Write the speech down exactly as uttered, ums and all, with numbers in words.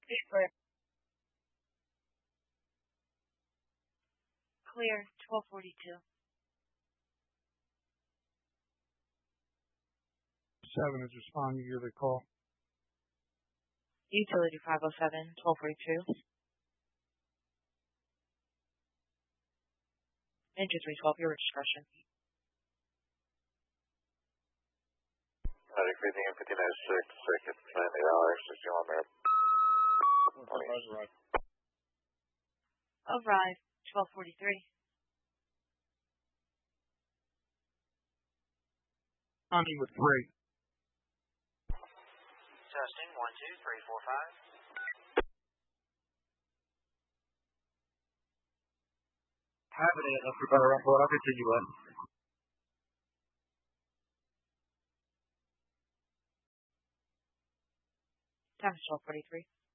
Clear. Clear, twelve forty-two. Seven is responding to the call. Utility five oh seven, twelve forty-two. Engine three twelve, your discretion. Medic breathing in fifty-nine six, second, ninety dollars, sixty-one minute. Arrive, twelve forty-three. Hunting with three. Testing, one, two, three, four, five. Happening enough for better on board. I'll continue on. Time is twelve forty-three.